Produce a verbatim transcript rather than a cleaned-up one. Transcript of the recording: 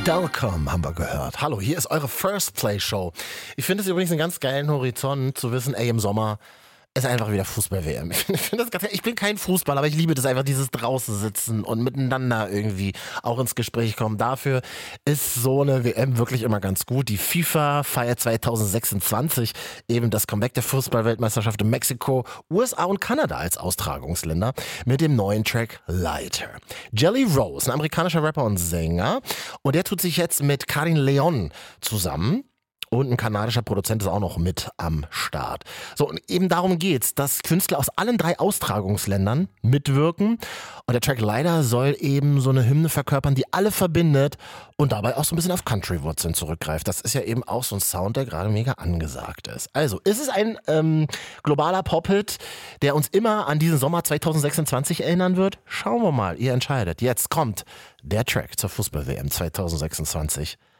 Delcom haben wir gehört. Hallo, hier ist eure First Play Show. Ich finde es übrigens einen ganz geilen Horizont zu wissen, ey, im Sommer ist einfach wieder Fußball-W M. Ich, finde das ganz, ich bin kein Fußballer, aber ich liebe das einfach, dieses draußen sitzen und miteinander irgendwie auch ins Gespräch kommen. Dafür ist so eine W M wirklich immer ganz gut. Die FIFA feiert zwanzig sechsundzwanzig eben das Comeback der Fußball-Weltmeisterschaft in Mexiko, U S A und Kanada als Austragungsländer mit dem neuen Track Lighter. Jelly Rose, ein amerikanischer Rapper und Sänger, und der tut sich jetzt mit Karin Leon zusammen. Und ein kanadischer Produzent ist auch noch mit am Start. So, und eben darum geht's, dass Künstler aus allen drei Austragungsländern mitwirken. Und der Track Lighter soll eben so eine Hymne verkörpern, die alle verbindet und dabei auch so ein bisschen auf Country-Wurzeln zurückgreift. Das ist ja eben auch so ein Sound, der gerade mega angesagt ist. Also, ist es ein ähm, globaler Pop-Hit, der uns immer an diesen Sommer zwanzig sechsundzwanzig erinnern wird? Schauen wir mal, ihr entscheidet. Jetzt kommt der Track zur Fußball-W M zwanzig sechsundzwanzig.